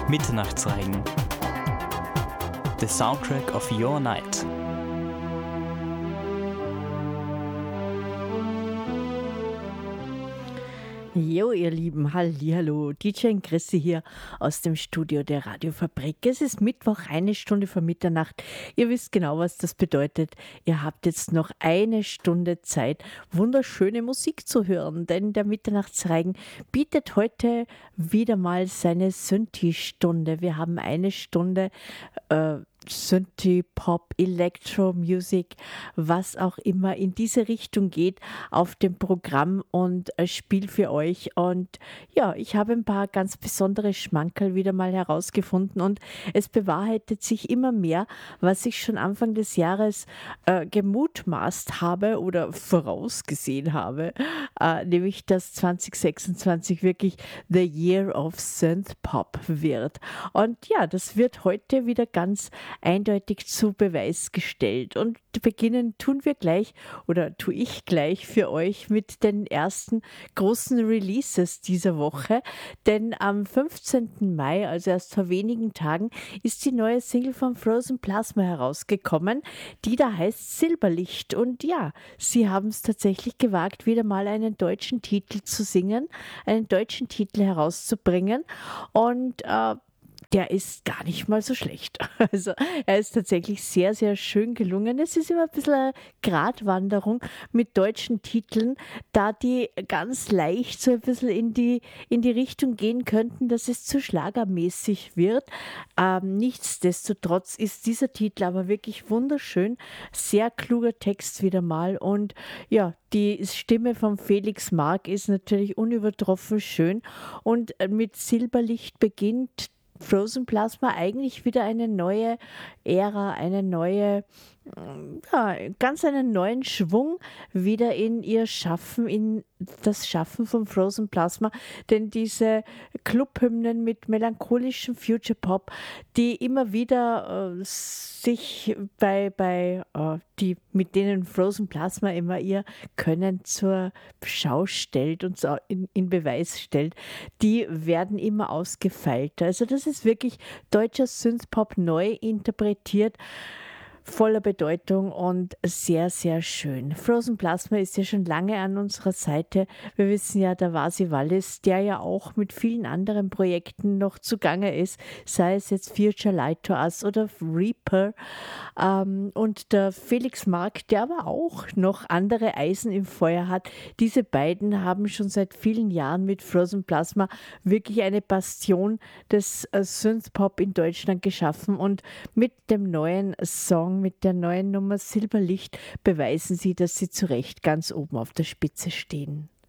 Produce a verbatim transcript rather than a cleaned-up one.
Mitternachtsreigen. The soundtrack of your night. Jo, ihr Lieben, hallihallo, D J Chrissy hier aus dem Studio der Radiofabrik. Es ist Mittwoch, eine Stunde vor Mitternacht. Ihr wisst genau, was das bedeutet. Ihr habt jetzt noch eine Stunde Zeit, wunderschöne Musik zu hören, denn der Mitternachtsreigen bietet heute wieder mal seine Synthi-Stunde. Wir haben eine Stunde äh, Synthie, Pop, Electro Music, was auch immer in diese Richtung geht, auf dem Programm und äh, Spiel für euch. Und ja, ich habe ein paar ganz besondere Schmankerl wieder mal herausgefunden und es bewahrheitet sich immer mehr, was ich schon Anfang des Jahres äh, gemutmaßt habe oder vorausgesehen habe, äh, nämlich dass zwanzig sechsundzwanzig wirklich the Year of Synth Pop wird. Und ja, das wird heute wieder ganz eindeutig zu Beweis gestellt. Und beginnen tun wir gleich oder tue ich gleich für euch mit den ersten großen Releases dieser Woche. Denn am fünfzehnten Mai, also erst vor wenigen Tagen, ist die neue Single von Frozen Plasma herausgekommen, die da heißt Silberlicht. Und ja, sie haben es tatsächlich gewagt, wieder mal einen deutschen Titel zu singen, einen deutschen Titel herauszubringen. Und äh, der ist gar nicht mal so schlecht. Also er ist tatsächlich sehr, sehr schön gelungen. Es ist immer ein bisschen eine Gratwanderung mit deutschen Titeln, da die ganz leicht so ein bisschen in die, in die Richtung gehen könnten, dass es zu schlagermäßig wird. Ähm, nichtsdestotrotz ist dieser Titel aber wirklich wunderschön. Sehr kluger Text wieder mal. Und ja, die Stimme von Felix Mark ist natürlich unübertroffen schön. Und mit Silberlicht beginnt Frozen Plasma eigentlich wieder eine neue Ära, eine neue, ja, ganz einen neuen Schwung wieder in ihr Schaffen, in das Schaffen von Frozen Plasma, denn diese Clubhymnen mit melancholischem Future Pop, die immer wieder äh, sich bei, bei äh, die, mit denen Frozen Plasma immer ihr Können zur Schau stellt und so in, in Beweis stellt, die werden immer ausgefeilter. Also das ist wirklich deutscher Synthpop neu interpretiert, voller Bedeutung und sehr, sehr schön. Frozen Plasma ist ja schon lange an unserer Seite. Wir wissen ja, der Vasi Wallis, der ja auch mit vielen anderen Projekten noch zugange ist, sei es jetzt Future Light to Us oder Reaper. Ähm, und der Felix Mark, der aber auch noch andere Eisen im Feuer hat. Diese beiden haben schon seit vielen Jahren mit Frozen Plasma wirklich eine Bastion des äh, Synthpop in Deutschland geschaffen und mit dem neuen Song, mit der neuen Nummer Silberlicht beweisen sie, dass sie zu Recht ganz oben auf der Spitze stehen.